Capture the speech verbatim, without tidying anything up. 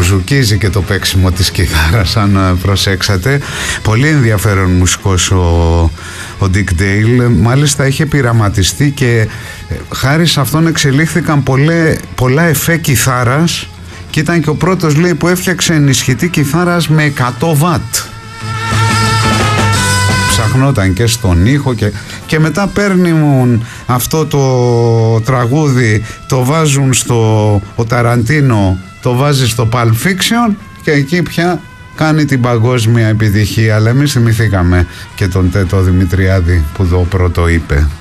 μπουζουκίζει και το παίξιμο της κιθάρας, αν προσέξατε. Πολύ ενδιαφέρον μουσικός ο, ο Dick Dale. Μάλιστα είχε πειραματιστεί και χάρη σε αυτόν εξελίχθηκαν πολλέ, πολλά εφέ κιθάρας και ήταν και ο πρώτος, λέει, που έφτιαξε ενισχυτή κιθάρας με εκατό βατ. Ψαχνόταν και στον ήχο και, και μετά παίρνουν αυτό το τραγούδι, το βάζουν στο, ο Ταραντίνο το βάζει στο Pulp Fiction και εκεί πια κάνει την παγκόσμια επιτυχία. Αλλά εμείς θυμηθήκαμε και τον Τέτο Δημητριάδη που το πρώτο είπε.